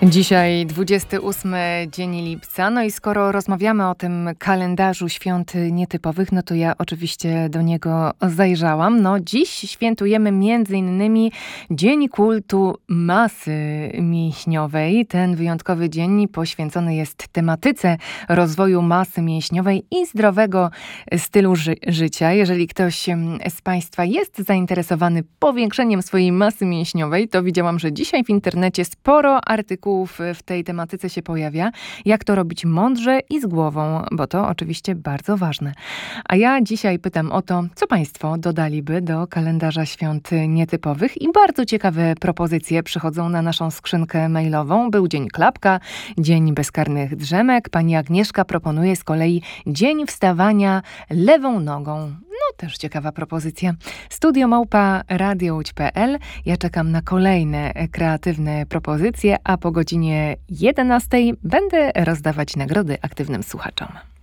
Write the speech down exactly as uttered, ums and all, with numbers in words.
Dzisiaj dwudziesty ósmy dzień lipca, no i skoro rozmawiamy o tym kalendarzu świąt nietypowych, no to ja oczywiście do niego zajrzałam. No dziś świętujemy między innymi Dzień Kultu Masy Mięśniowej. Ten wyjątkowy dzień poświęcony jest tematyce rozwoju masy mięśniowej i zdrowego stylu ży- życia. Jeżeli ktoś z Państwa jest zainteresowany powiększeniem swojej masy mięśniowej, to widziałam, że dzisiaj w internecie sporo artykułów w tej tematyce się pojawia. Jak to robić mądrze i z głową, bo to oczywiście bardzo ważne. A ja dzisiaj pytam o to, co Państwo dodaliby do kalendarza świąt nietypowych i bardzo ciekawe propozycje przychodzą na naszą skrzynkę mailową. Był Dzień Klapka, Dzień Bezkarnych Drzemek. Pani Agnieszka proponuje z kolei Dzień Wstawania lewą nogą. No też ciekawa propozycja. Studio małpa radiołódź kropka pe el. Ja czekam na kolejne kreatywne propozycje, a po godzinie jedenastej będę rozdawać nagrody aktywnym słuchaczom.